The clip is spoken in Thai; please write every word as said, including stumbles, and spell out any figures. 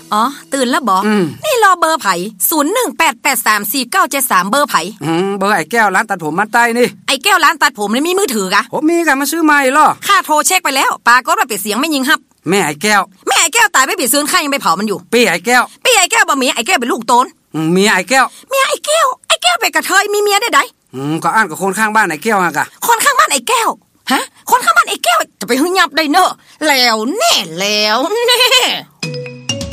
อ๋อตื่นแล้วบ่นี่รอเบอร์ไผศูนย์ หนึ่ง แปด แปด สาม สี่ เก้า เจ็ด สามเบอร์ไผอืมเบอร์ไอ้แก้วร้านตัดผมมันใต้นี่ไอ้แก้วร้านตัดผมนี่มีมือถือกะผมมีกะมาซื้อใหม่เหรอข้าโทรเช็คไปแล้วปรากฏว่าเป็นเสียงไม่ยิงฮับแม่ไอ้แก้วแม่ไอ้แก้วตายไปปิดซื้อข้ายังไปเผามันอยู่ปีไอ้แก้วปีไอ้แก้วบ่มีไอ้แก้วเป็นลูกโตนเมียไอ้แก้วเมียไอ้แก้วไอ้แก้วเป็นกระเทยมีเมียได้ไดอืมก็อ่านกับคนข้างบ้านไอ้แก้วฮะกะคนข้างบ้านไอ้แก้วฮะคนข้างบ้านไอ้แก้วจะไปหึยับได้เนอะแล้วแน่แล้วแน่